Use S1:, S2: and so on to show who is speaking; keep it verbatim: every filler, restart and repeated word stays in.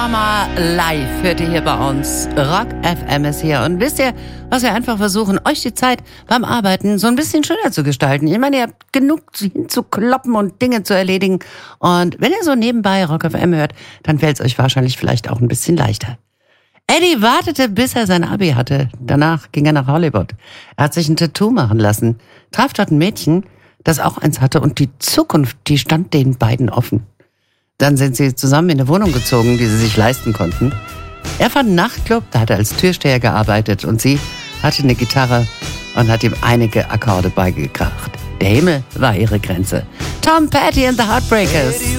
S1: Mama live hört ihr hier bei uns. Rock F M ist hier. Und wisst ihr, was wir einfach versuchen, euch die Zeit beim Arbeiten so ein bisschen schöner zu gestalten. Ich meine, ihr habt genug hinzukloppen und Dinge zu erledigen. Und wenn ihr so nebenbei Rock F M hört, dann fällt es euch wahrscheinlich vielleicht auch ein bisschen leichter. Eddie wartete, bis er sein Abi hatte. Danach ging er nach Hollywood. Er hat sich ein Tattoo machen lassen, traf dort ein Mädchen, das auch eins hatte. Und die Zukunft, die stand den beiden offen. Dann sind sie zusammen in eine Wohnung gezogen, die sie sich leisten konnten. Er fand einen Nachtclub, da hat er als Türsteher gearbeitet und sie hatte eine Gitarre und hat ihm einige Akkorde beigebracht. Der Himmel war ihre Grenze. Tom Petty and the Heartbreakers.